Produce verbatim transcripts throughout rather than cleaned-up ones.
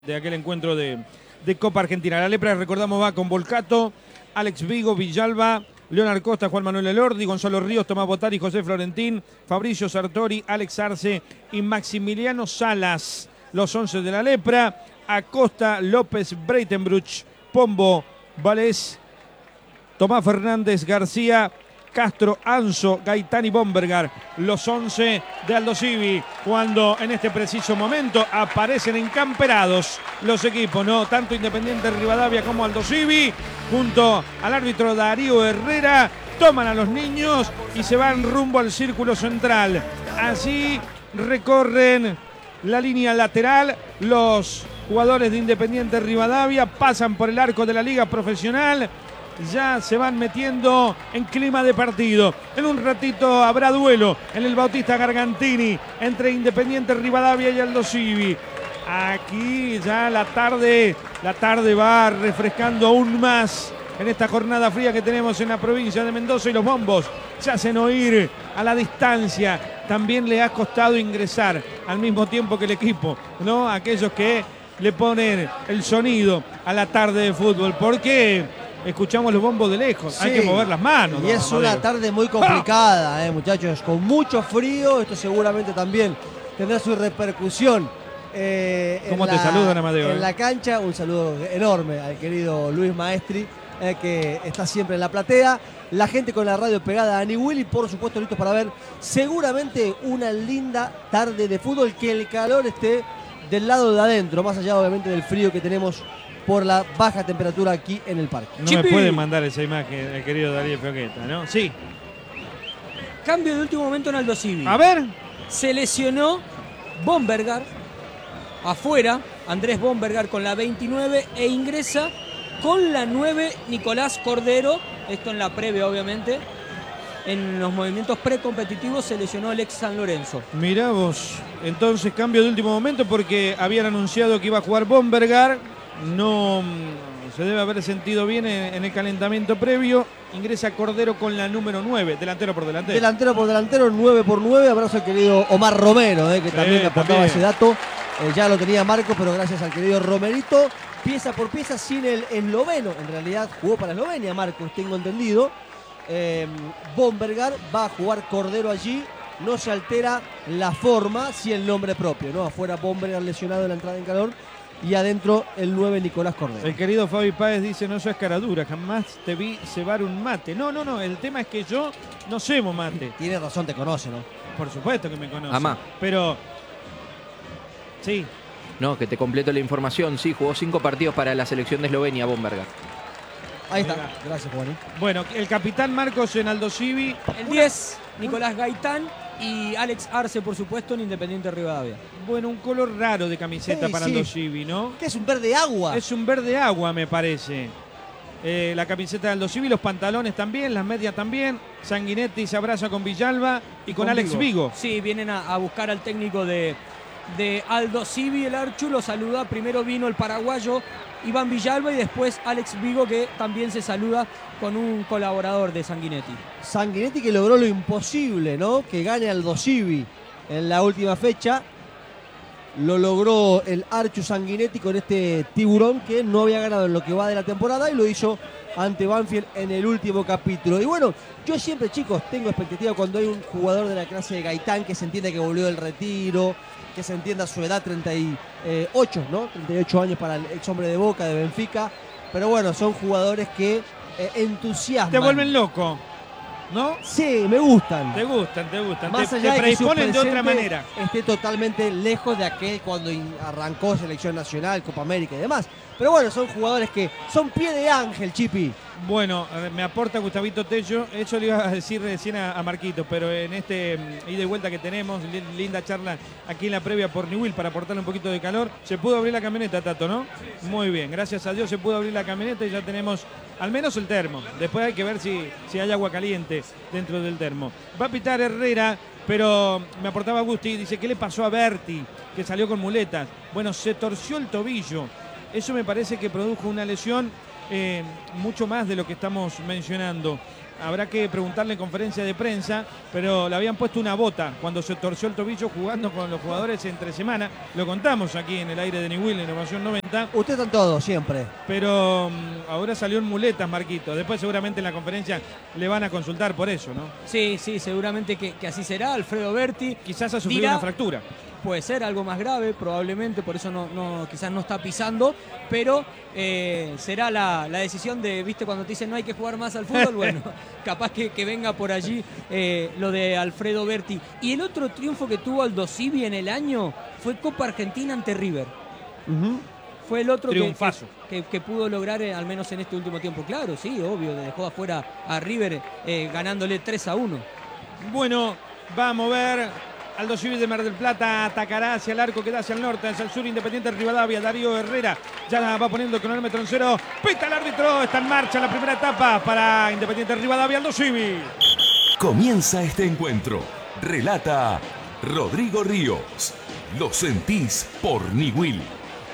de aquel encuentro de, de Copa Argentina. La Lepra, recordamos, va con Volcato, Alex Vigo, Villalba, Leonard Costa, Juan Manuel Elordi, Gonzalo Ríos, Tomás Botari, José Florentín, Fabricio Sartori, Alex Arce y Maximiliano Salas. Los once de la Lepra: Acosta, López, Breitenbruch, Pombo, Valés, Tomás Fernández, García, Castro, Anzo, Gaitán y Bombergar. Los once de Aldo Civi, cuando en este preciso momento aparecen encamperados los equipos, ¿no? Tanto Independiente Rivadavia como Aldo Civi, junto al árbitro Darío Herrera, toman a los niños y se van rumbo al círculo central. Así recorren la línea lateral los jugadores de Independiente Rivadavia, pasan por el arco de la Liga Profesional. Ya se van metiendo en clima de partido. En un ratito habrá duelo en el Bautista Gargantini entre Independiente Rivadavia y Aldo Civi. Aquí ya la tarde, la tarde va refrescando aún más en esta jornada fría que tenemos en la provincia de Mendoza, y los bombos se hacen oír a la distancia. También le ha costado ingresar al mismo tiempo que el equipo, ¿no? Aquellos que le ponen el sonido a la tarde de fútbol, porque escuchamos los bombos de lejos, sí, hay que mover las manos. Y es una tarde muy complicada, eh, muchachos, con mucho frío. Esto seguramente también tendrá su repercusión. Eh, ¿Cómo te la, saludan, Amadeo? En eh? la cancha, un saludo enorme al querido Luis Maestri, eh, que está siempre en la platea. La gente con la radio pegada a Niwil y por supuesto listos para ver seguramente una linda tarde de fútbol, que el calor esté del lado de adentro, más allá obviamente del frío que tenemos por la baja temperatura aquí en el parque. No Chipi. me puede mandar esa imagen el querido Darío Fioqueta, ¿no? Sí. Cambio de último momento en Aldo Civi. A ver. Se lesionó Bombergar afuera, Andrés Bombergar con la veintinueve, e ingresa con la nueve Nicolás Cordero. Esto en la previa, obviamente. En los movimientos precompetitivos se lesionó el ex San Lorenzo. Mirá vos, entonces cambio de último momento porque habían anunciado que iba a jugar Bombergar. No se debe haber sentido bien en, en el calentamiento previo. Ingresa Cordero con la número nueve, delantero por delantero. Delantero por delantero, nueve por nueve. Abrazo al querido Omar Romero, eh, que también eh, aportaba también. ese dato. Eh, ya lo tenía Marco, pero gracias al querido Romerito, pieza por pieza, sin el esloveno. En realidad jugó para Eslovenia, Marcos, tengo entendido. Eh, Bombergar va a jugar Cordero allí. No se altera la forma, sí el nombre propio, ¿no? Afuera Bombergar lesionado en la entrada en calor, y adentro el nueve Nicolás Cordero. El querido Fabi Páez dice: no seas caradura, jamás te vi cebar un mate. No, no, no, el tema es que yo no cebo mate. Tiene razón, te conoce, ¿no? Por supuesto que me conoce. Amá. Pero, sí. No, que te completo la información. Sí, jugó cinco partidos para la selección de Eslovenia, Bombergar. Ahí está. Gracias, Juaní. Bueno, el capitán Marcos en Aldo Civi. El diez, Nicolás Gaitán, y Alex Arce, por supuesto, en Independiente Rivadavia. Bueno, un color raro de camiseta Sí, para sí. Aldo Civi, ¿no? ¿Qué es un verde agua? Es un verde agua, me parece. Eh, la camiseta de Aldo Civi, los pantalones también, las medias también. Sanguinetti se abraza con Villalba y con, con Alex Vigo. Vigo. Sí, vienen a, a buscar al técnico de, de Aldo Civi, el Archu, lo saluda. Primero vino el paraguayo Iván Villalba y después Alex Vigo, que también se saluda con un colaborador de Sanguinetti. Sanguinetti, que logró lo imposible, ¿no? Que gane Aldo Civi en la última fecha. Lo logró el Archu Sanguinetti con este tiburón que no había ganado en lo que va de la temporada, y lo hizo ante Banfield en el último capítulo. Y bueno, yo siempre, chicos, tengo expectativa cuando hay un jugador de la clase de Gaitán, que se entiende que volvió del retiro, que se entienda su edad, treinta y ocho, ¿no? treinta y ocho años para el ex hombre de Boca, de Benfica. Pero bueno, son jugadores que eh, entusiasman. Te vuelven loco, ¿no? Sí, me gustan. Te gustan, te gustan. Más te, allá te de que su predisponen de otra presente manera. esté totalmente lejos de aquel cuando arrancó selección nacional, Copa América y demás. Pero bueno, son jugadores que son pie de ángel, Chipi. Bueno, me aporta Gustavito Tello. Eso le iba a decir recién a, a Marquito, pero en este um, ida y vuelta que tenemos, linda charla aquí en la previa por Niwil para aportarle un poquito de calor. Se pudo abrir la camioneta, Tato, ¿no? Sí, sí. Muy bien, gracias a Dios se pudo abrir la camioneta y ya tenemos al menos el termo. Después hay que ver si, si hay agua caliente dentro del termo. Va a pitar Herrera, pero me aportaba Gusti, dice: ¿qué le pasó a Berti, que salió con muletas? Bueno, se torció el tobillo. Eso me parece que produjo una lesión eh, mucho más de lo que estamos mencionando. habrá que preguntarle en conferencia de prensa, pero le habían puesto una bota cuando se torció el tobillo jugando con los jugadores entre semana. Lo contamos aquí en el aire de Newell, Innovación noventa. Usted está en todo, siempre. Pero um, ahora salió en muletas, Marquito. Después seguramente en la conferencia le van a consultar por eso, ¿no? Sí, sí, seguramente que, que así será. Alfredo Berti quizás ha sufrido dirá, una fractura. Puede ser algo más grave, probablemente, por eso no, no quizás no está pisando, pero eh, será la, la decisión de, viste, cuando te dicen no hay que jugar más al fútbol, bueno, capaz que, que venga por allí eh, lo de Alfredo Berti. Y el otro triunfo que tuvo Aldo Civi en el año fue Copa Argentina ante River. Uh-huh. Fue el otro que, Triunfazo. que, que pudo lograr, eh, al menos en este último tiempo. Claro, sí, obvio, dejó afuera a River eh, ganándole tres a uno. Bueno, va a mover Aldo Civi de Mar del Plata, atacará hacia el arco que da hacia el norte, hacia el sur, Independiente Rivadavia. Darío Herrera ya va poniendo el cronómetro en cero. Pita el árbitro, está en marcha la primera etapa para Independiente Rivadavia, Aldo Civi. Comienza este encuentro. Relata Rodrigo Ríos. Lo sentís por Newell.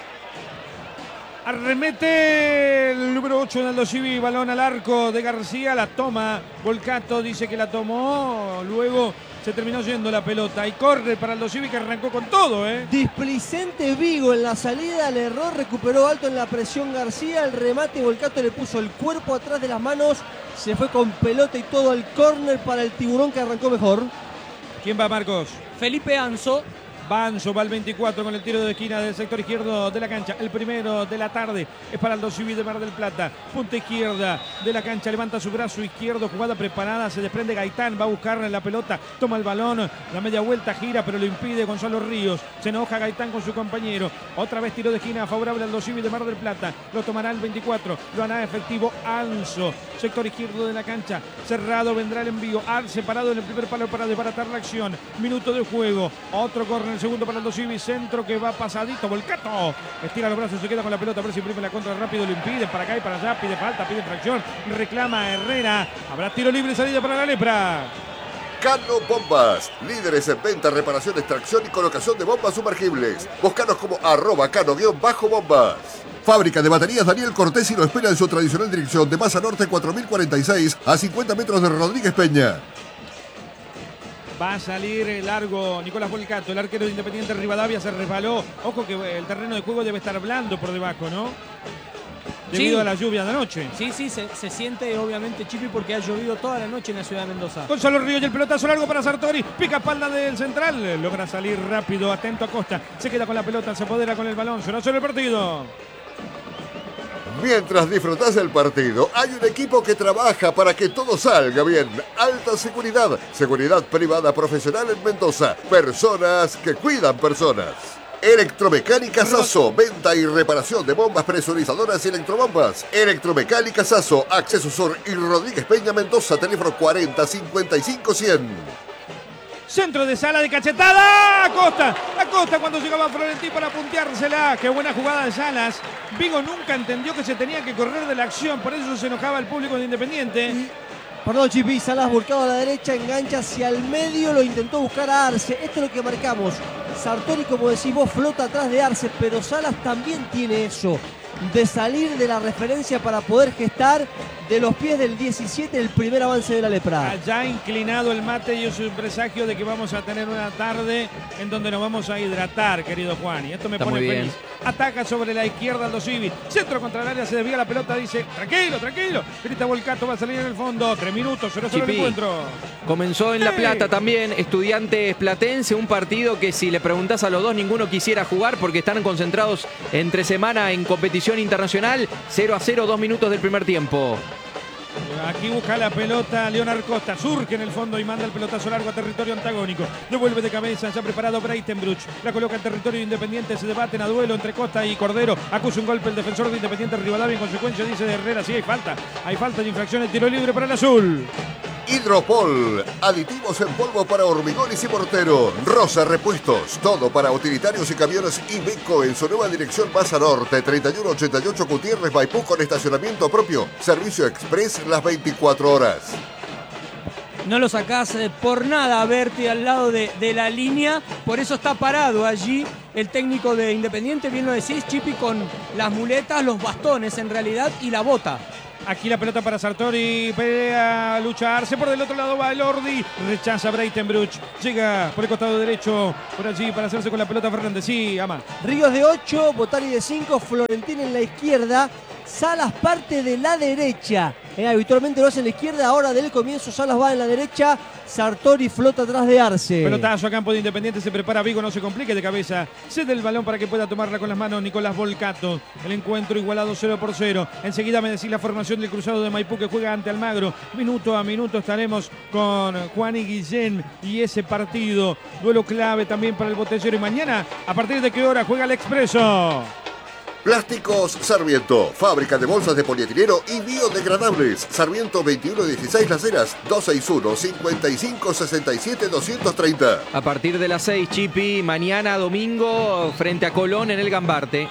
Arremete el número ocho de Aldo Civi, balón al arco de García, la toma Volcato, dice que la tomó, luego se terminó yendo la pelota y corre para Aldo Civi que arrancó con todo, ¿eh? Displicente Vigo en la salida, el error, recuperó alto en la presión García, el remate Volcato le puso el cuerpo atrás de las manos, se fue con pelota y todo al córner para el Tiburón que arrancó mejor. ¿Quién va, Marcos? Felipe Anzo. Banzo va al veinticuatro con el tiro de esquina del sector izquierdo de la cancha. El primero de la tarde es para Aldo Civi de Mar del Plata. Punta izquierda de la cancha. Levanta su brazo izquierdo. Jugada preparada. Se desprende Gaitán. Va a buscar la pelota. Toma el balón. La media vuelta gira, pero lo impide Gonzalo Ríos. Se enoja Gaitán con su compañero. Otra vez tiro de esquina favorable al Aldo Civi de Mar del Plata. Lo tomará el veinticuatro. Lo hará efectivo Anzo. Sector izquierdo de la cancha. Cerrado vendrá el envío. Ar separado en el primer palo para desbaratar la acción. Minuto de juego. Otro corner. Segundo para Aldo Civi, centro que va pasadito, Volcato estira los brazos, se queda con la pelota, a ver si imprime la contra rápido, lo impide, para acá y para allá, pide falta, pide fracción, reclama Herrera, habrá tiro libre y salida para la Lepra. Cano Bombas, líderes en venta, reparación, extracción y colocación de bombas sumergibles. Búscanos como arroba cano-bombas. Fábrica de baterías Daniel Cortés y lo espera en su tradicional dirección de Masa Norte cuatro mil cuarenta y seis a cincuenta metros de Rodríguez Peña. Va a salir largo Nicolás Volcato, el arquero de Independiente Rivadavia se resbaló. Ojo que el terreno de juego debe estar blando por debajo, ¿no? Debido Sí. a la lluvia de anoche. Sí, sí, se, se siente obviamente, Chipi, porque ha llovido toda la noche en la ciudad de Mendoza. Gonzalo Ríos y el pelotazo largo para Sartori. Pica espalda del central. Logra salir rápido, atento a Costa. Se queda con la pelota, se apodera con el balón. Será sobre el partido. Mientras disfrutás del partido, hay un equipo que trabaja para que todo salga bien. Alta seguridad, seguridad privada profesional en Mendoza. Personas que cuidan personas. Electromecánica Sasso, venta y reparación de bombas presurizadoras y electrobombas. Electromecánica Sasso, Acceso Sur y Rodríguez Peña, Mendoza, teléfono cuarenta cincuenta y cinco cien. Centro de Sala de cachetada. Acosta, Acosta cuando llegaba Florentín para punteársela. Qué buena jugada de Salas. Vigo nunca entendió que se tenía que correr de la acción. Por eso se enojaba el público de Independiente. Y, perdón, Chipi, Salas volcado a la derecha, engancha hacia el medio, lo intentó buscar a Arce. Esto es lo que marcamos. Sartori, como decís vos, flota atrás de Arce, pero Salas también tiene eso, de salir de la referencia para poder gestar de los pies del diecisiete el primer avance de la Lepra. Allá inclinado el mate y es un presagio de que vamos a tener una tarde en donde nos vamos a hidratar, querido Juan. Y esto me Está pone muy feliz. bien. Ataca sobre la izquierda Aldo Civi. Centro contra el área, se desvía la pelota, dice, tranquilo, tranquilo. Grita Volcato, va a salir en el fondo. Tres minutos, cero cero el Chipi. encuentro. Comenzó en La Sí. Plata también, Estudiantes Platense, un partido que si le preguntás a los dos ninguno quisiera jugar porque están concentrados entre semana en competición internacional. cero a cero, dos minutos del primer tiempo. Aquí busca la pelota Leonard Costa, surge en el fondo y manda el pelotazo largo a territorio antagónico. Devuelve de cabeza, ya preparado Breitenbruch. La coloca en territorio Independiente, se debaten a duelo entre Costa y Cordero. Acusa un golpe el defensor de Independiente Rivadavia, en consecuencia dice de Herrera, sí hay falta. Hay falta de infracción, el tiro libre para el azul. Hidropol, aditivos en polvo para hormigones y mortero. Rosa Repuestos, todo para utilitarios y camiones Iveco en su nueva dirección Masa Norte, treinta y uno ochenta y ocho Gutiérrez Maipú con estacionamiento propio. Servicio express las veinticuatro horas. No lo sacás eh, por nada a Berti al lado de, de la línea, por eso está parado allí el técnico de Independiente, bien lo decís, Chipi, con las muletas, los bastones en realidad y la bota. Aquí la pelota para Sartori, pelea a lucharse, por del otro lado va Elordi, rechaza Breitenbruch, llega por el costado derecho, por allí para hacerse con la pelota Fernández, sí, Ama. Ríos de ocho, Botari de cinco, Florentín en la izquierda, Salas parte de la derecha. Eh, habitualmente lo hace en la izquierda, ahora del comienzo Salas va en la derecha, Sartori flota atrás de Arce. Pelotazo a campo de Independiente, se prepara Vigo, no se complique de cabeza, cede el balón para que pueda tomarla con las manos Nicolás Volcato. El encuentro igualado cero por cero. Enseguida me decís la formación del Cruzado de Maipú que juega ante Almagro. Minuto a minuto estaremos con Juan y Guillén y ese partido, duelo clave también para el Botellero. Y mañana, ¿a partir de qué hora juega el Expreso? Plásticos Sarmiento, fábrica de bolsas de polietileno y biodegradables. Sarmiento veintiuno dieciséis Las Heras, dos seis uno, cinco cinco, seis siete, dos tres cero. A partir de las seis, Chipi, mañana domingo frente a Colón en el Gambarte.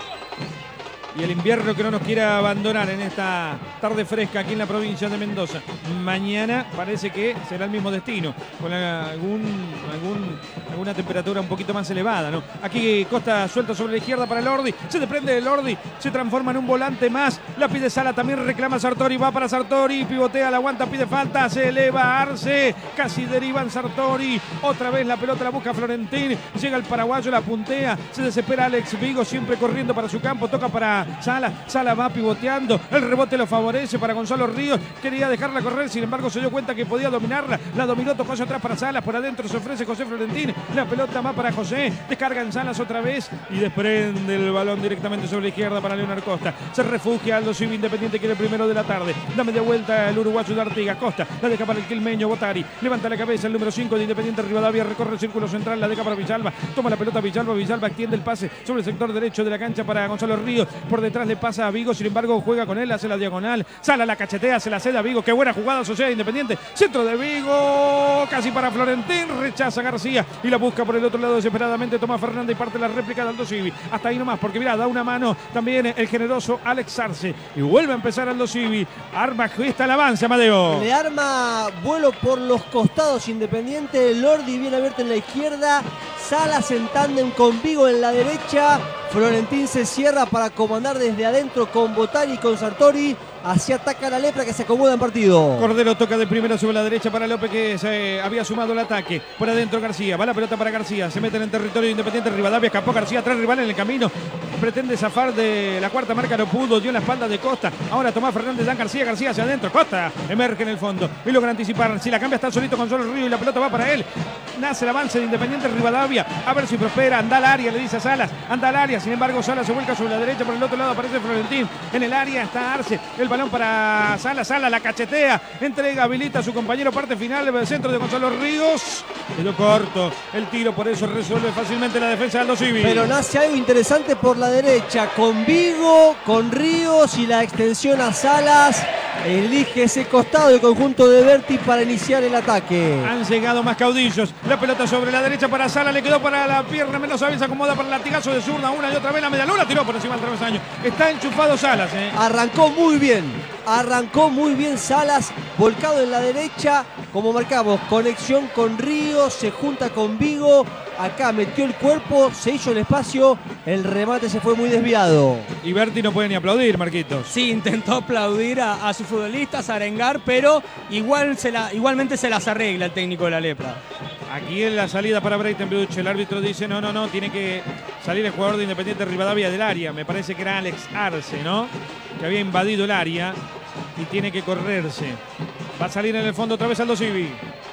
Y el invierno que no nos quiera abandonar en esta tarde fresca aquí en la provincia de Mendoza. Mañana parece que será el mismo destino, con algún, algún, alguna temperatura un poquito más elevada, ¿no? Aquí Costa suelta sobre la izquierda para Elordi, se desprende de Elordi, se transforma en un volante más, la pide Sala, también reclama Sartori, va para Sartori, pivotea, la aguanta, pide falta, se eleva Arce, casi derivan Sartori, otra vez la pelota la busca Florentín, llega el paraguayo, la puntea, se desespera Alex Vigo, siempre corriendo para su campo, toca para Sala, Sala va pivoteando, el rebote lo favorece para Gonzalo Ríos, quería dejarla correr, sin embargo se dio cuenta que podía dominarla, la dominó, tocó hacia atrás para Salas, por adentro se ofrece José Florentín, la pelota va para José, descarga en Salas otra vez y desprende el balón directamente sobre la izquierda para Leonardo Costa, se refugia Aldo Civi, Independiente quiere el primero de la tarde, da media vuelta el uruguayo de Artigas, Costa, la deja para el quilmeño, Botari, levanta la cabeza el número cinco de Independiente Rivadavia, recorre el círculo central, la deja para Villalba, toma la pelota Villalba, Villalba extiende el pase sobre el sector derecho de la cancha para Gonzalo Ríos, por detrás le pasa a Vigo, sin embargo juega con él, hace la diagonal, Sala la cachetea, se la cede a Vigo, qué buena jugada Sociedad Independiente, centro de Vigo, casi para Florentín, rechaza García y la busca por el otro lado desesperadamente Tomás Fernández y parte la réplica de Aldo Civi, hasta ahí nomás, porque mira, da una mano también el generoso Alex Arce y vuelve a empezar Aldo Civi, arma gesta el avance, Amadeo. Le arma vuelo por los costados Independiente, Lordi viene abierto en la izquierda, Salas en tándem con Vigo en la derecha, Florentín se cierra para comandar desde adentro con Botari y con Sartori. Así ataca la Lepra que se acomoda en partido. Cordero toca de primera sobre la derecha para López que se había sumado el ataque. Por adentro García, va la pelota para García. Se meten en territorio Independiente Rivadavia. Escapó García, tres rivales en el camino. Pretende zafar de la cuarta marca, no pudo. Dio en la espalda de Costa. Ahora Tomás Fernández, Dan García, García hacia adentro. Costa emerge en el fondo y logra anticipar. Si la cambia está solito con solo Río y la pelota va para él. Nace el avance de Independiente Rivadavia. A ver si prospera. Anda al área, le dice a Salas. Anda al área. Sin embargo, Salas se vuelca sobre la derecha. Por el otro lado aparece Florentín. En el área está Arce. El balón para Sala, Sala la cachetea, entrega, habilita a su compañero, parte final del centro de Gonzalo Ríos, quedó corto el tiro, por eso resuelve fácilmente la defensa de Aldo Civi. Pero nace algo interesante por la derecha, con Vigo, con Ríos y la extensión a Salas, elige ese costado del conjunto de Berti para iniciar el ataque. Han llegado más caudillos, la pelota sobre la derecha para Sala, le quedó para la pierna menos hábil, se acomoda para el latigazo de zurda, una y otra vez la media luna, tiró por encima del travesaño, está enchufado Salas. ¿eh? Arrancó muy bien. Arrancó muy bien Salas, volcado en la derecha, como marcamos, conexión con Ríos, se junta con Vigo, acá metió el cuerpo, se hizo el espacio, el remate se fue muy desviado. Y Berti no puede ni aplaudir, Marquitos. Sí, intentó aplaudir a, a sus futbolistas, arengar, pero igual se la, igualmente se las arregla el técnico de la Lepra. Aquí en la salida para Breitenbruch, el árbitro dice no, no, no, tiene que salir el jugador de Independiente Rivadavia del área, me parece que era Alex Arce, ¿no? Que había invadido el área y tiene que correrse. Va a salir en el fondo otra vez Aldo Civi.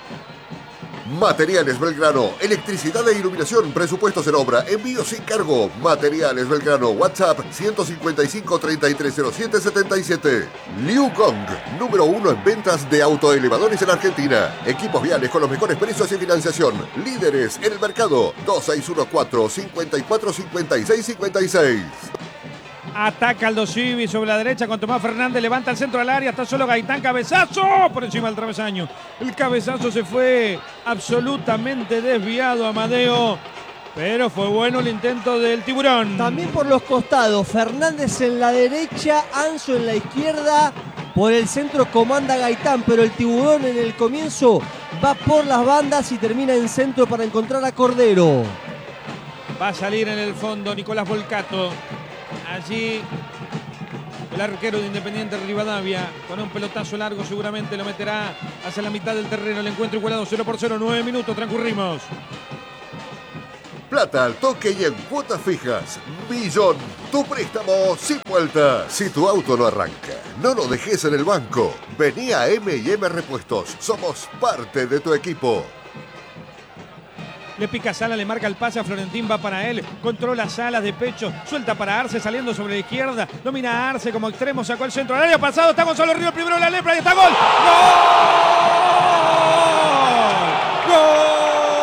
Materiales Belgrano, electricidad e iluminación, presupuestos en obra, envío sin cargo. Materiales Belgrano, WhatsApp ciento cincuenta y cinco, treinta y tres cero siete, setenta y siete. Liu Gong, número uno en ventas de autoelevadores en Argentina. Equipos viales con los mejores precios y financiación. Líderes en el mercado. dos seis uno cuatro, cinco cuatro, cinco seis cinco seis. Ataca Aldo Civi sobre la derecha con Tomás Fernández, levanta el centro al área, está solo Gaitán, cabezazo por encima del travesaño. El cabezazo se fue absolutamente desviado, Amadeo, pero fue bueno el intento del tiburón. También por los costados, Fernández en la derecha, Anzo en la izquierda, por el centro comanda Gaitán, pero el tiburón en el comienzo va por las bandas y termina en centro para encontrar a Cordero. Va a salir en el fondo Nicolás Volcato. Allí El arquero de Independiente Rivadavia, con un pelotazo largo, seguramente lo meterá hacia la mitad del terreno. El encuentro igualado cero por cero, nueve minutos, transcurrimos. Plata al toque y en cuotas fijas. Millón, tu préstamo sin vuelta. Si tu auto no arranca, no lo dejes en el banco. Vení a M y M Repuestos. Somos parte de tu equipo. Le pica Sala, le marca el pase a Florentín, va para él, controla Salas de pecho, suelta para Arce saliendo sobre la izquierda, domina a Arce como extremo, sacó el centro al área pasado, está Gonzalo Ríos, primero la Lepra y está gol. ¡Gol! ¡Gol!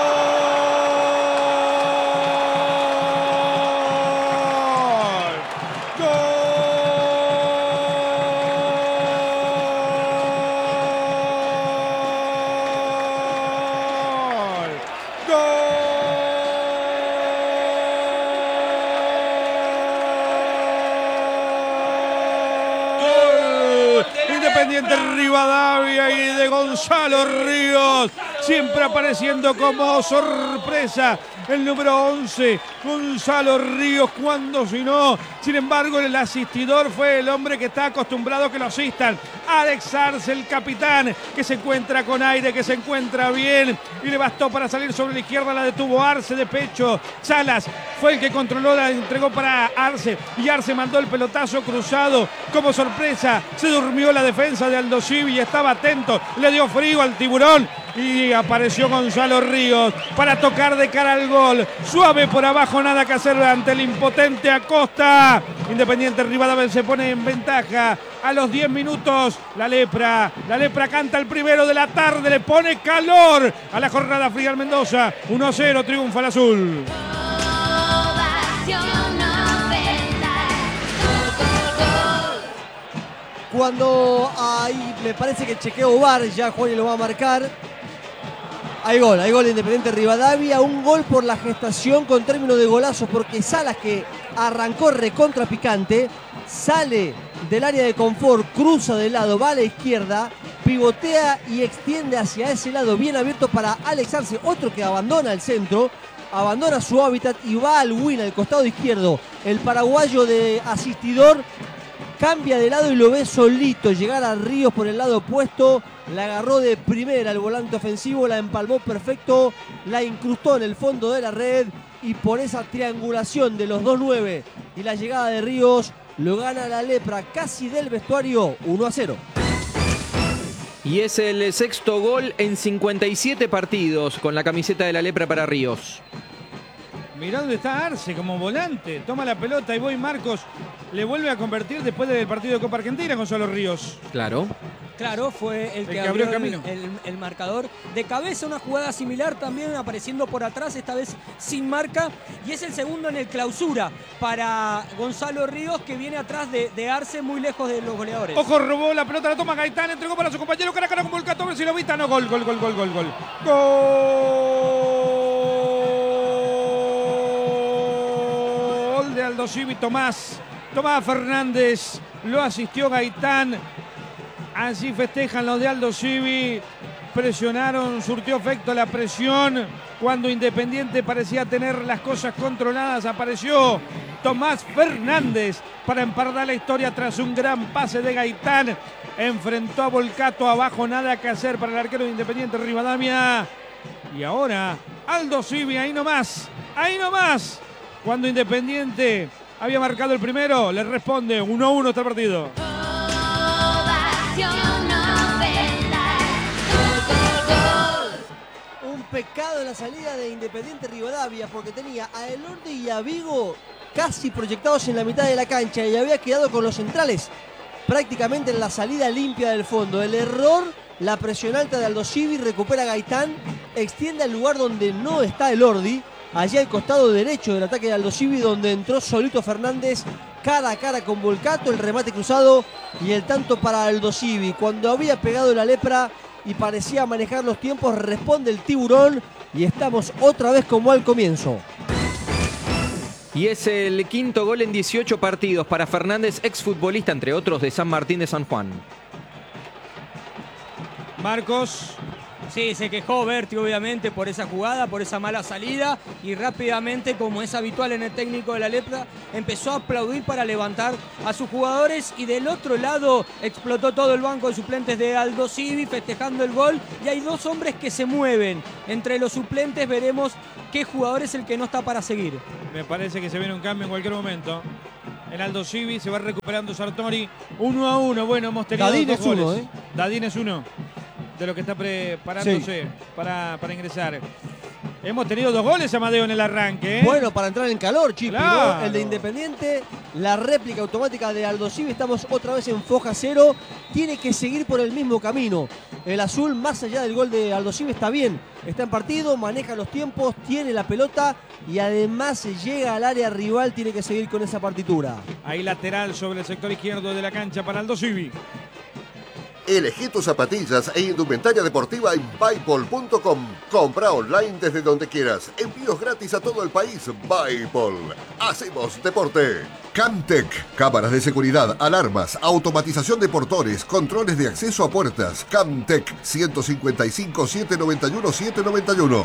Independiente Rivadavia y de Gonzalo Ríos, siempre apareciendo como sorpresa el número once, Gonzalo Ríos, cuando si no. Sin embargo, el asistidor fue el hombre que está acostumbrado a que lo asistan. Alex Arce, el capitán, que se encuentra con aire, que se encuentra bien. Y le bastó para salir sobre la izquierda, la detuvo Arce de pecho. Salas fue el que controló, la entregó para Arce. Y Arce mandó el pelotazo cruzado. Como sorpresa, se durmió la defensa de Aldo Civi y estaba atento. Le dio frío al tiburón. Y apareció Gonzalo Ríos para tocar de cara al gol. Suave por abajo, nada que hacer ante el impotente Acosta. Independiente Rivadavia se pone en ventaja a los diez minutos. La Lepra, la Lepra canta el primero de la tarde, le pone calor a la jornada fría al Mendoza. uno a cero, triunfa el azul. Cuando ahí me parece que el chequeo V A R ya Juan lo va a marcar. Hay gol, hay gol de Independiente Rivadavia, un gol por la gestación con término de golazo, porque Salas, que arrancó recontra picante, sale del área de confort, cruza de lado, va a la izquierda, pivotea y extiende hacia ese lado bien abierto para Alex Arce, otro que abandona el centro, abandona su hábitat y va al win, al costado izquierdo. El paraguayo de asistidor cambia de lado y lo ve solito llegar a Ríos por el lado opuesto. La agarró de primera el volante ofensivo, la empalmó perfecto, la incrustó en el fondo de la red y por esa triangulación de los dos nueve y la llegada de Ríos lo gana la Lepra casi del vestuario uno a cero. Y es el sexto gol en cincuenta y siete partidos con la camiseta de la Lepra para Ríos. Mirá dónde está Arce como volante. Toma la pelota y voy Marcos. Le vuelve a convertir después del partido de Copa Argentina Gonzalo Ríos. Claro. Claro, fue el que, el que abrió, abrió el, camino. el, el marcador. De cabeza, una jugada similar también apareciendo por atrás, esta vez sin marca. Y es el segundo en el clausura para Gonzalo Ríos, que viene atrás de, de Arce, muy lejos de los goleadores. Ojo, robó la pelota, la toma Gaitán, entregó para su compañero, cara a cara con Volcato, a ver si lo vista. No, gol, gol, gol, gol, gol, gol. Gol de Aldo Civi, Tomás. Tomás Fernández, lo asistió Gaitán. Así festejan los de Aldo Civi. Presionaron, surtió efecto la presión. Cuando Independiente parecía tener las cosas controladas, apareció Tomás Fernández para empardar la historia tras un gran pase de Gaitán. Enfrentó a Volcato abajo, nada que hacer para el arquero de Independiente Rivadavia. Y ahora Aldo Civi, ahí nomás, ahí nomás. Cuando Independiente había marcado el primero, le responde uno a uno este partido. Un pecado en la salida de Independiente Rivadavia, porque tenía a Elordi y a Vigo casi proyectados en la mitad de la cancha y había quedado con los centrales prácticamente en la salida limpia del fondo. El error, la presión alta de Aldo Civi, recupera a Gaitán, extiende al lugar donde no está Elordi, allí al costado derecho del ataque de Aldo Civi, donde entró solito Fernández cara a cara con Volcato, el remate cruzado y el tanto para Aldo Civi. Cuando había pegado la Lepra y parecía manejar los tiempos, responde el tiburón y estamos otra vez como al comienzo. Y es el quinto gol en dieciocho partidos para Fernández, exfutbolista, entre otros, de San Martín de San Juan. Marcos, Sí, se quejó Berti obviamente por esa jugada, por esa mala salida y rápidamente, como es habitual en el técnico de la Lepra, empezó a aplaudir para levantar a sus jugadores y del otro lado explotó todo el banco de suplentes de Aldosivi festejando el gol y hay dos hombres que se mueven. Entre los suplentes veremos qué jugador es el que no está para seguir. Me parece que se viene un cambio en cualquier momento. En Aldosivi se va recuperando Sartori. Uno a uno. Bueno, hemos tenido Dadín dos es uno, goles. ¿eh? Dadín es uno de lo que está preparándose Sí. para, para ingresar. Hemos tenido dos goles, Amadeo, en el arranque. ¿eh? Bueno, para entrar en calor, Chipi, Claro. ¿no? El de Independiente, la réplica automática de Aldosivi. Estamos otra vez en foja cero. Tiene que seguir por el mismo camino. El azul, más allá del gol de Aldosivi, está bien. Está en partido, maneja los tiempos, tiene la pelota y además llega al área rival. Tiene que seguir con esa partitura. Ahí lateral sobre el sector izquierdo de la cancha para Aldosivi. Elegí tus zapatillas e indumentaria deportiva en Bipol punto com. Compra online desde donde quieras. Envíos gratis a todo el país. Bipol. Hacemos deporte. Camtec. Cámaras de seguridad, alarmas, automatización de portones, controles de acceso a puertas. Camtec. ciento cincuenta y cinco, setecientos noventa y uno, setecientos noventa y uno.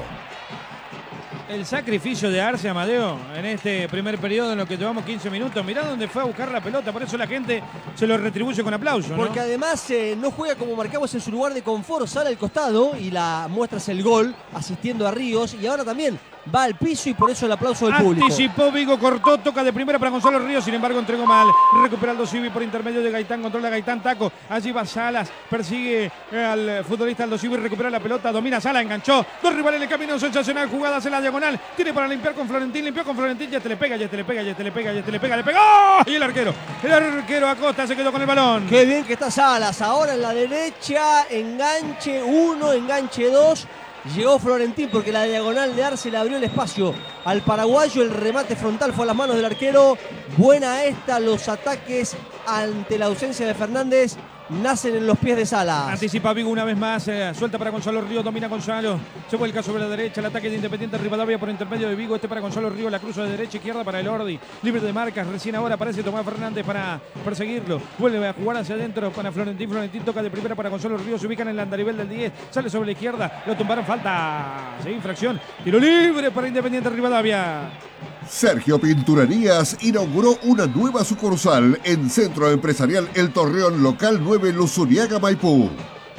El sacrificio de Arce, Amadeo, en este primer periodo en lo que llevamos quince minutos. Mirá dónde fue a buscar la pelota, por eso la gente se lo retribuye con aplauso, ¿no? Porque además eh, no juega como marcamos en su lugar de confort, sale al costado y la muestra es el gol, asistiendo a Ríos y ahora también va al piso y por eso el aplauso del público. Anticipó Vigo, cortó, toca de primera para Gonzalo Ríos, sin embargo entregó mal. Recupera Aldosivi por intermedio de Gaitán, controla Gaitán, taco. Allí va Salas, persigue al futbolista Aldosivi, recupera la pelota, domina Salas, enganchó. Dos rivales en el camino, sensacional, jugadas en la diagonal. Tiene para limpiar con Florentín, limpió con Florentín, ya te le pega, ya te le pega, ya te le pega, ya te le pega, le pegó. Y el arquero, el arquero Acosta se quedó con el balón. Qué bien que está Salas, ahora en la derecha, enganche uno, enganche dos. Llegó Florentín porque la diagonal de Arce le abrió el espacio al paraguayo. El remate frontal fue a las manos del arquero. Buena esta, los ataques ante la ausencia de Fernández nacen en los pies de Salas. Anticipa Vigo una vez más, eh, suelta para Gonzalo Río, domina Gonzalo, se vuelca sobre la derecha, el ataque de Independiente Rivadavia por intermedio de Vigo, este para Gonzalo Río, la cruza de derecha izquierda para el Ordi, libre de marcas, recién ahora aparece Tomás Fernández para perseguirlo, vuelve a jugar hacia adentro para Florentín, Florentín toca de primera para Gonzalo Río, se ubican en el andarivel del diez, sale sobre la izquierda, lo tumbaron, falta, sí, infracción, tiro libre para Independiente Rivadavia. Sergio Pinturerías inauguró una nueva sucursal en Centro Empresarial El Torreón, local nueve, Luzuriaga, Maipú.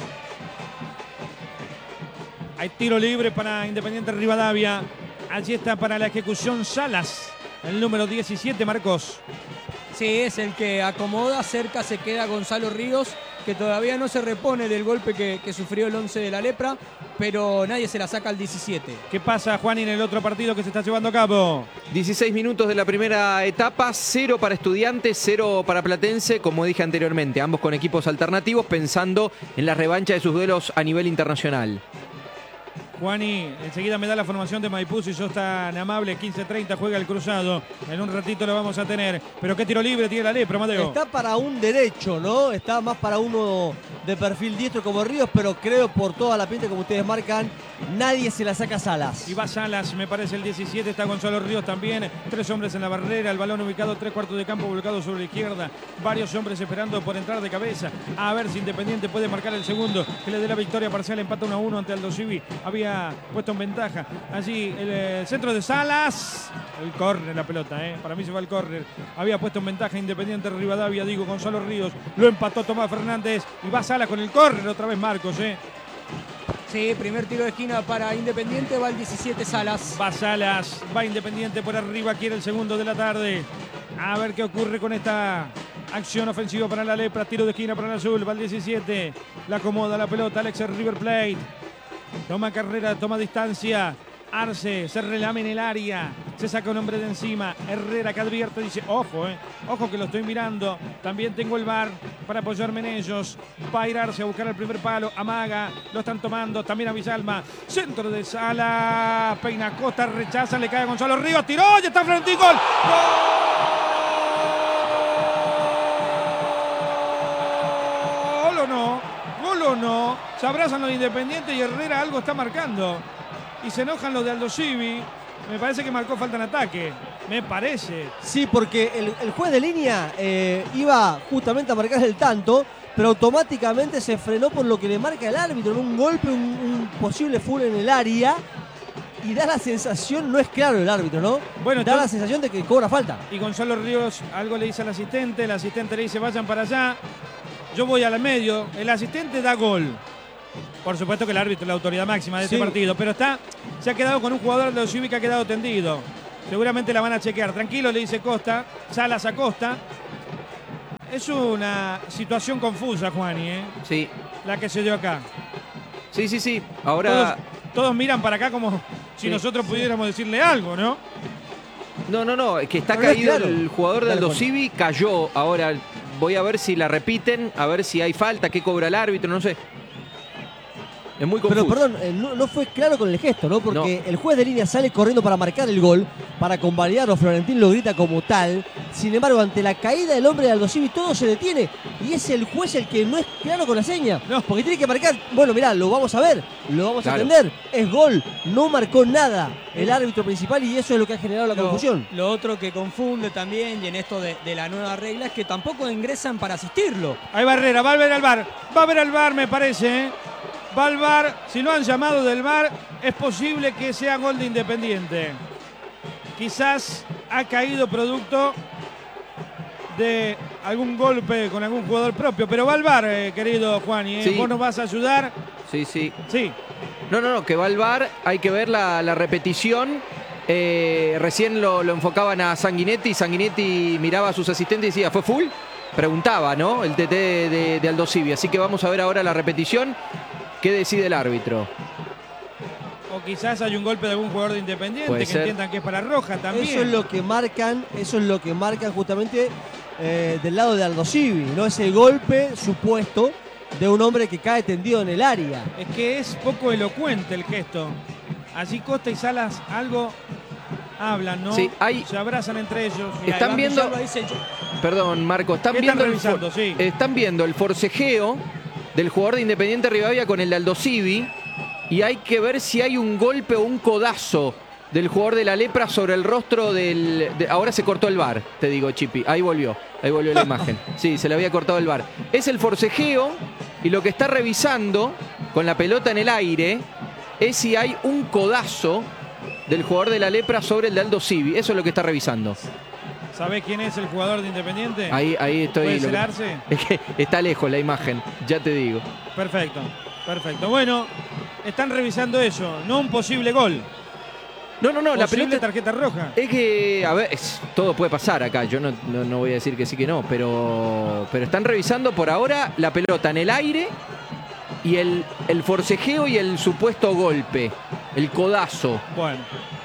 Hay tiro libre para Independiente Rivadavia. Allí está para la ejecución Salas, el número diecisiete, Marcos. Sí, es el que acomoda, cerca se queda Gonzalo Ríos, que todavía no se repone del golpe que, que sufrió el once de la Lepra, pero nadie se la saca al diecisiete. ¿Qué pasa, Juan, en el otro partido que se está llevando a cabo? dieciséis minutos de la primera etapa, cero para Estudiantes, cero para Platense, como dije anteriormente, ambos con equipos alternativos pensando en la revancha de sus duelos a nivel internacional. Juani, enseguida me da la formación de Maipú, si sos tan amable, quince treinta juega el cruzado, en un ratito lo vamos a tener, pero qué tiro libre tiene la Lepra, Mateo. Está para un derecho, ¿no? Está más para uno de perfil diestro como Ríos, pero creo por toda la pinta como ustedes marcan, nadie se la saca a Salas. Y va Salas, me parece el diecisiete, está Gonzalo Ríos también, tres hombres en la barrera, el balón ubicado tres cuartos de campo volcado sobre la izquierda, varios hombres esperando por entrar de cabeza, a ver si Independiente puede marcar el segundo, que le dé la victoria parcial, empata uno a uno ante Aldosivi, había puesto en ventaja allí el, el centro de Salas, el córner, la pelota, ¿eh? Para mí se va el córner, había puesto en ventaja Independiente Rivadavia, digo Gonzalo Ríos, lo empató Tomás Fernández y va Salas con el córner otra vez Marcos, ¿eh? Sí, primer tiro de esquina para Independiente, va el diecisiete Salas. Va Salas, va Independiente por arriba, quiere el segundo de la tarde. A ver qué ocurre con esta acción ofensiva para la Lepra, tiro de esquina para el azul, va el diecisiete, la acomoda la pelota, Alex River Plate. Toma carrera, toma distancia. Arce se relame en el área. Se saca un hombre de encima. Herrera que advierte, dice, ojo, eh. Ojo que lo estoy mirando. También tengo el V A R para apoyarme en ellos. Va a ir Arce a buscar el primer palo. Amaga, lo están tomando. También a Villalba. Centro de Sala. Peina Costa, rechaza, le cae a Gonzalo Ríos. Tiró, ya está Florentín. ¡Gol! ¡Gol o no! ¡Gol o no! Se abrazan los Independientes y Herrera algo está marcando. Y se enojan los de Aldosivi. Me parece que marcó falta en ataque. me parece. Sí, porque el, el juez de línea eh, iba justamente a marcar el tanto, pero automáticamente se frenó por lo que le marca el árbitro, en un golpe, un, un posible full en el área. Y da la sensación, no es claro el árbitro, ¿no? Bueno, da entonces, la sensación de que cobra falta. Y Gonzalo Ríos algo le dice al asistente, el asistente le dice vayan para allá, yo voy al medio, el asistente da gol. Por supuesto que el árbitro es la autoridad máxima de Sí. este partido, pero está, se ha quedado con un jugador de Aldosivi que ha quedado tendido. Seguramente la van a chequear. Tranquilo, le dice Costa, Salas a Costa. Es una situación confusa, Juani, ¿eh? Sí, La que se dio acá. sí, sí, sí. Ahora... Todos, todos miran para acá como si Sí. nosotros pudiéramos decirle algo, ¿no? No, no, no, es que está Pero no es caído claro. el jugador de Dale, Aldo Juan. Civi, cayó. Ahora voy a ver si la repiten, a ver si hay falta, qué cobra el árbitro, no sé. Es muy confuso. Pero perdón, eh, no, no fue claro con el gesto, ¿no? Porque el juez de línea sale corriendo para marcar el gol, para convalidarlo, Florentín lo grita como tal. Sin embargo, ante la caída del hombre de Aldo Civi, todo se detiene. Y es el juez el que no es claro con la seña. No. Porque tiene que marcar, bueno, mirá, lo vamos a ver, lo vamos Claro. a entender. Es gol, no marcó nada el árbitro principal y eso es lo que ha generado la Lo, confusión. lo otro que confunde también, y en esto de, de la nueva regla, es que tampoco ingresan para asistirlo. Hay Barrera, va a ver al bar. Va a ver al bar, me parece, ¿eh? Va al bar. Si no han llamado del bar, es posible que sea gol de Independiente. Quizás ha caído producto de algún golpe con algún jugador propio. Pero va al bar, eh, querido Juan. ¿eh? Sí. ¿Vos nos vas a ayudar? Sí, sí. Sí. No, no, no, que va al V A R, hay que ver la, la repetición. Eh, recién lo, lo enfocaban a Sanguinetti, Sanguinetti miraba a sus asistentes y decía, ¿fue full? Preguntaba, ¿no? El T T de, de Aldo Civi. Así que vamos a ver ahora la repetición. ¿Qué decide el árbitro? O quizás hay un golpe de algún jugador de Independiente Puede que ser. entiendan que es para Roja también. Eso es lo que marcan, eso es lo que marcan justamente eh, del lado de Aldo Civi, ¿no? Ese golpe supuesto de un hombre que cae tendido en el área. Es que es poco elocuente el gesto. Allí Costa y Salas algo hablan, ¿no? Sí, hay- Se abrazan entre ellos. Mirá, Están Iván viendo- Villalba dice, yo- Perdón, Marco, están ¿Qué viendo, están el for- revisando? Sí. están viendo el forcejeo del jugador de Independiente Rivadavia con el de Aldo Civi y hay que ver si hay un golpe o un codazo del jugador de la Lepra sobre el rostro del... de- ahora se cortó el V A R, te digo, Chipi. Ahí volvió, ahí volvió la imagen. Sí, se le había cortado el V A R. Es el forcejeo y lo que está revisando con la pelota en el aire es si hay un codazo del jugador de la Lepra sobre el de Aldo Civi. Eso es lo que está revisando. ¿Sabés quién es el jugador de Independiente? Ahí, ahí estoy. ¿Puede lo ser que- Arce? Es que está lejos la imagen, ya te digo. Perfecto, perfecto. Bueno, están revisando eso, no un posible gol. No, no, no, la Posible pelota. tarjeta roja. Es que, a ver, es- todo puede pasar acá. Yo no, no, no voy a decir que sí que no, pero, pero están revisando por ahora la pelota en el aire y el, el forcejeo y el supuesto golpe, el codazo. Bueno.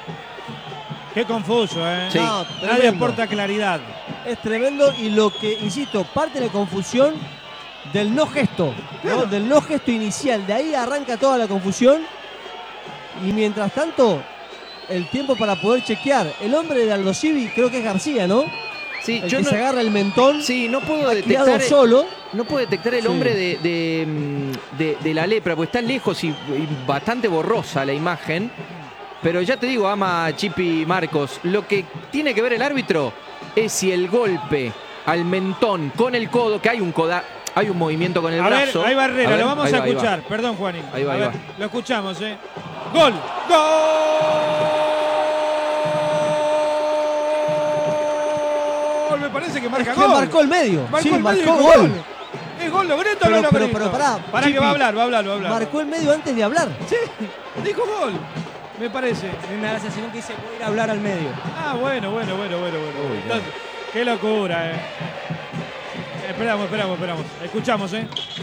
Qué confuso, ¿eh? Sí. No, Nadie tremendo. aporta claridad. Es tremendo y lo que, insisto, parte de la confusión del no gesto, ¿no? Del no gesto inicial. De ahí arranca toda la confusión y mientras tanto, el tiempo para poder chequear. El hombre de Aldo Civi creo que es García, ¿no? Sí, El yo que no, se agarra el mentón, sí, no puedo quedado detectar. solo. No puedo detectar el Sí. hombre de, de, mm, de- de la lepra, porque está lejos y, y bastante borrosa la imagen. Pero ya te digo, ama Chipi Marcos, lo que tiene que ver el árbitro es si el golpe al mentón con el codo, que hay un coda, hay un movimiento con el A ver, brazo. hay Barrera, A ver, lo vamos ahí a va, ahí va. escuchar. Perdón, Juaní. Ahí va, A ahí ver, va. lo escuchamos, ¿eh? ¡Gol! ¡Gol! Me parece que marca Es que gol. marcó el medio. Marcó sí, el medio y marcó dijo, gol. ¿Es gol Logreto o Pero- no pero- Logreto? pero pará, Pará que Chipi. va a hablar, va a hablar, va a hablar. Marcó el medio antes de hablar. Sí, dijo gol. Me parece. Es una sensación que dice, voy a ir a hablar al medio. Ah, bueno, bueno, bueno, bueno, bueno. Entonces, qué locura, eh. Esperamos, esperamos, esperamos. Escuchamos, ¿eh?